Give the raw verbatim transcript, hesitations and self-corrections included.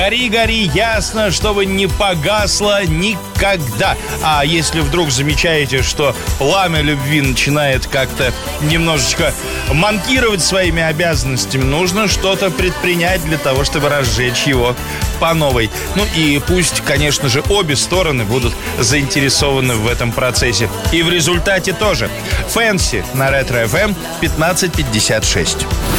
Гори, гори, ясно, чтобы не погасло никогда. А если вдруг замечаете, что пламя любви начинает как-то немножечко манкировать своими обязанностями, нужно что-то предпринять для того, чтобы разжечь его по новой. Ну и пусть, конечно же, обе стороны будут заинтересованы в этом процессе. И в результате тоже. Фэнси на Ретро эф эм пятнадцать пятьдесят шесть.